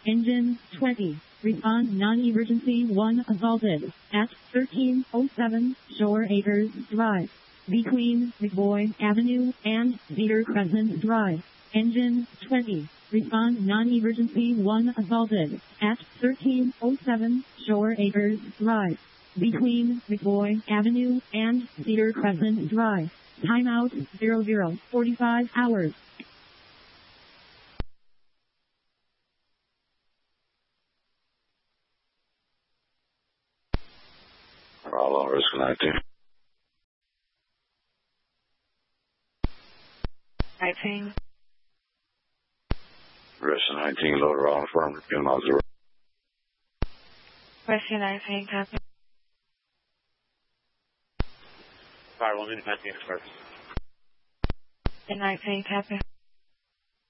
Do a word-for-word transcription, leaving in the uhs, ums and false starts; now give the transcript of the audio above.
Engine twenty. Respond non-emergency one assaulted at thirteen oh seven Shore Acres Drive. Between McBoy Avenue and Cedar Crescent Drive. Engine twenty. Respond non-emergency one assaulted at thirteen oh seven Shore Acres Drive. Between McBoy Avenue and Cedar Crescent Drive. Timeout zero zero forty-five hours. All on risk nineteen. nineteen. Risk nineteen, loader all affirmative, give out zero. Question nineteen, copy. Fire one, nineteen express. nineteen, copy.